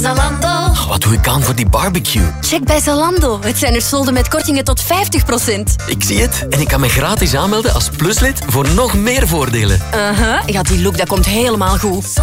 Zalando. Wat doe ik aan voor die barbecue? Check bij Zalando. Het zijn er solden met kortingen tot 50%. Ik zie het. En ik kan me gratis aanmelden als pluslid voor nog meer voordelen. Ja, die look dat komt helemaal goed.